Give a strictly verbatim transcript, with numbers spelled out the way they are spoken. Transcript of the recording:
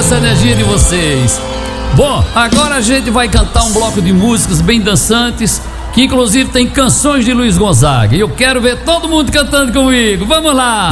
essa energia de vocês. Bom, agora a gente vai cantar um bloco de músicas bem dançantes, que inclusive tem canções de Luiz Gonzaga. E eu quero ver todo mundo cantando comigo. Vamos lá!